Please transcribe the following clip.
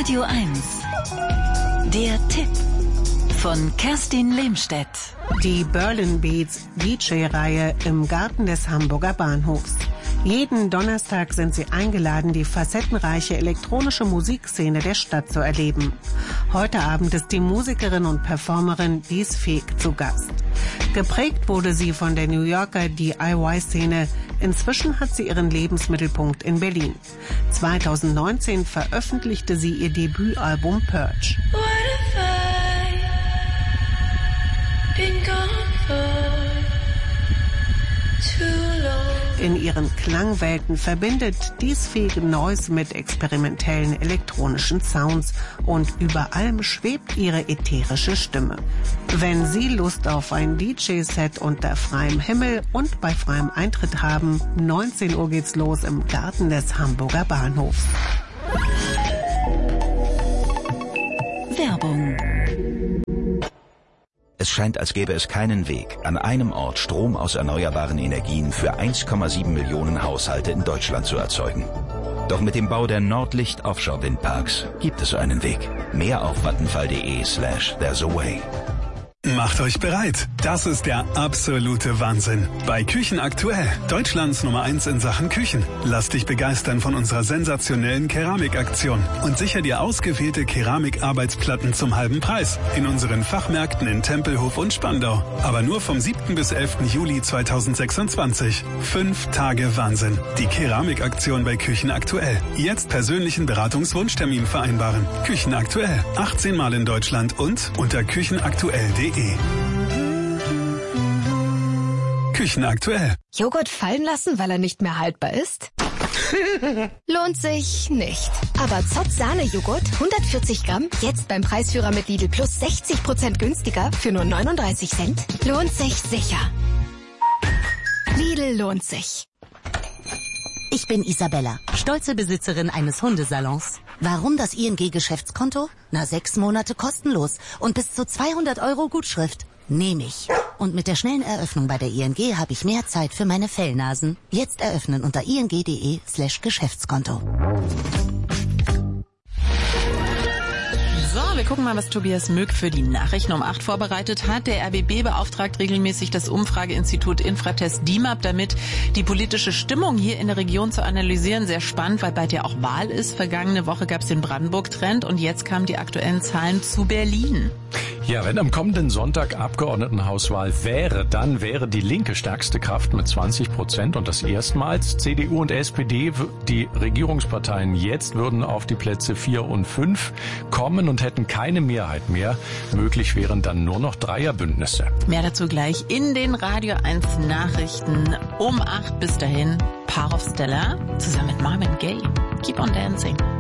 Radio 1. Der Tipp von Kerstin Lehmstedt. Die Berlin Beats DJ-Reihe im Garten des Hamburger Bahnhofs. Jeden Donnerstag sind sie eingeladen, die facettenreiche elektronische Musikszene der Stadt zu erleben. Heute Abend ist die Musikerin und Performerin Dies Feg zu Gast. Geprägt wurde sie von der New Yorker DIY-Szene. Inzwischen hat sie ihren Lebensmittelpunkt in Berlin. 2019 veröffentlichte sie ihr Debütalbum Purge. In ihren Klangwelten verbindet Dies Feg Noise mit experimentellen elektronischen Sounds und über allem schwebt ihre ätherische Stimme. Wenn Sie Lust auf ein DJ-Set unter freiem Himmel und bei freiem Eintritt haben, 19 Uhr geht's los im Garten des Hamburger Bahnhofs. Werbung. Es scheint, als gäbe es keinen Weg, an einem Ort Strom aus erneuerbaren Energien für 1,7 Millionen Haushalte in Deutschland zu erzeugen. Doch mit dem Bau der Nordlicht Offshore Windparks gibt es einen Weg. Mehr auf vattenfall.de/there's a way. Macht euch bereit. Das ist der absolute Wahnsinn. Bei Küchen aktuell, Deutschlands Nummer 1 in Sachen Küchen. Lass dich begeistern von unserer sensationellen Keramikaktion und sicher dir ausgewählte Keramikarbeitsplatten zum halben Preis in unseren Fachmärkten in Tempelhof und Spandau. Aber nur vom 7. bis 11. Juli 2026. 5 Tage Wahnsinn. Die Keramikaktion bei Küchen aktuell. Jetzt persönlichen Beratungswunschtermin vereinbaren. Küchen aktuell. 18 Mal in Deutschland und unter küchenaktuell.de. Küchen aktuell. Joghurt fallen lassen, weil er nicht mehr haltbar ist? Lohnt sich nicht. Aber Zott Sahne-Joghurt, 140 Gramm, jetzt beim Preisführer mit Lidl Plus 60% günstiger für nur 39 Cent. Lohnt sich sicher. Lidl lohnt sich. Ich bin Isabella, stolze Besitzerin eines Hundesalons. Warum das ING-Geschäftskonto? 6 Monate kostenlos und bis zu 200 € Gutschrift. Nehme ich. Und mit der schnellen Eröffnung bei der ING habe ich mehr Zeit für meine Fellnasen. Jetzt eröffnen unter ing.de/Geschäftskonto. So, wir gucken mal, was Tobias Mück für die Nachrichten um 8 vorbereitet hat. Der RBB beauftragt regelmäßig das Umfrageinstitut Infratest DIMAP damit, die politische Stimmung hier in der Region zu analysieren. Sehr spannend, weil bald ja auch Wahl ist. Vergangene Woche gab es den Brandenburg-Trend und jetzt kamen die aktuellen Zahlen zu Berlin. Ja, wenn am kommenden Sonntag Abgeordnetenhauswahl wäre, dann wäre die Linke stärkste Kraft mit 20% und das erstmals. CDU und SPD, die Regierungsparteien jetzt, würden auf die Plätze 4 und 5 kommen und hätten keine Mehrheit mehr. Möglich wären dann nur noch Dreierbündnisse. Mehr dazu gleich in den Radio 1 Nachrichten um 8. Bis dahin, Paar of Stella zusammen mit Marvin Gaye. Keep on dancing.